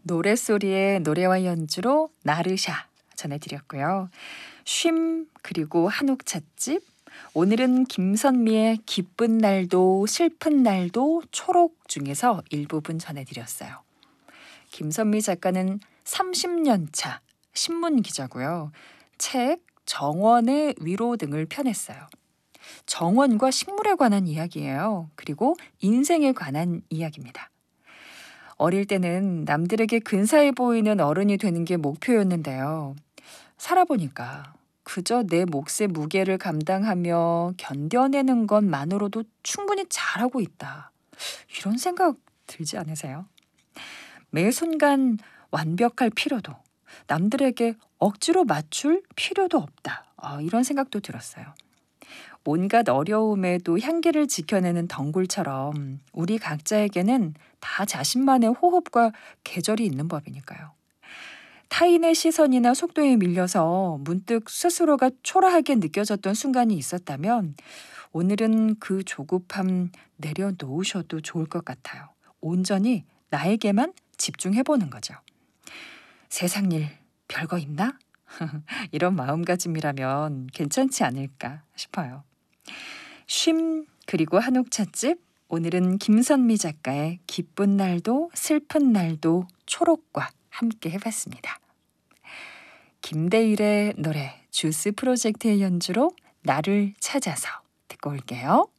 노랫소리의 노래와 연주로 나르샤 전해드렸고요. 쉼 그리고 한옥 찻집, 오늘은 김선미의 기쁜 날도 슬픈 날도 초록 중에서 일부분 전해드렸어요. 김선미 작가는 30년 차 신문 기자고요. 책 정원의 위로 등을 펴냈어요. 정원과 식물에 관한 이야기예요. 그리고 인생에 관한 이야기입니다. 어릴 때는 남들에게 근사해 보이는 어른이 되는 게 목표였는데요. 살아보니까 그저 내 몫의 무게를 감당하며 견뎌내는 것만으로도 충분히 잘하고 있다. 이런 생각 들지 않으세요? 매 순간 완벽할 필요도, 남들에게 억지로 맞출 필요도 없다. 이런 생각도 들었어요. 온갖 어려움에도 향기를 지켜내는 덩굴처럼 우리 각자에게는 다 자신만의 호흡과 계절이 있는 법이니까요. 타인의 시선이나 속도에 밀려서 문득 스스로가 초라하게 느껴졌던 순간이 있었다면 오늘은 그 조급함 내려놓으셔도 좋을 것 같아요. 온전히 나에게만 집중해보는 거죠. 세상 일 별거 있나? 이런 마음가짐이라면 괜찮지 않을까 싶어요. 쉼 그리고 한옥 찻집, 오늘은 김선미 작가의 기쁜 날도 슬픈 날도 초록과 함께 해봤습니다. 김대일의 노래 주스 프로젝트의 연주로 나를 찾아서 듣고 올게요.